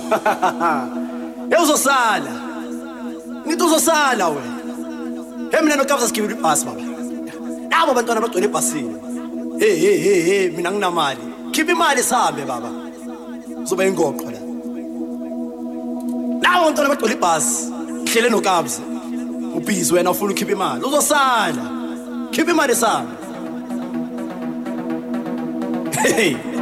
Uzosala. Ngithi uzosala wena. Mina noKabza sigibela ibhasi baba. Nabo abantwana bagcwele ebhasini. Hey mina nginamali. Khipha imali sihambe baba. Uzoba ingoqo la. Nabo abantwana bagcwele ibhasi. Hlele noKabza. Ubhizi wena ufuna ukhipha imali. Uzosala. Khipha imali sihambe. Hey